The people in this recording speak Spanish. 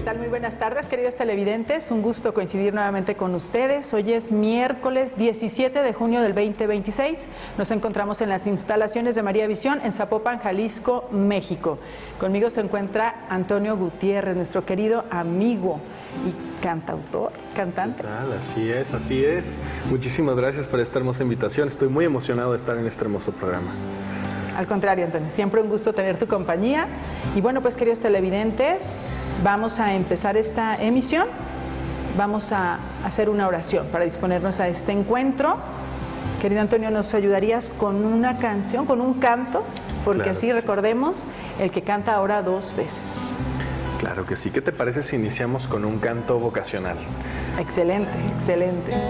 tal? Muy buenas tardes, queridos televidentes. Un gusto coincidir nuevamente con ustedes. Hoy es miércoles 17 de junio del 2026. Nos encontramos en las instalaciones de María Visión en Zapopan, Jalisco, México. Conmigo se encuentra Antonio Gutiérrez, nuestro querido amigo y cantante. ¿Qué tal? Así es, así es. Muchísimas gracias por esta hermosa invitación. Estoy muy emocionado de estar en este hermoso programa. Al contrario, Antonio, siempre un gusto tener tu compañía. Y bueno, pues queridos televidentes, vamos a empezar esta emisión. Vamos a hacer una oración para disponernos a este encuentro. Querido Antonio, ¿nos ayudarías con una canción, con un canto? Porque claro, así sí. Recordemos el que canta ahora 2 veces. Claro que sí. ¿Qué te parece si iniciamos con un canto vocacional? Excelente, excelente.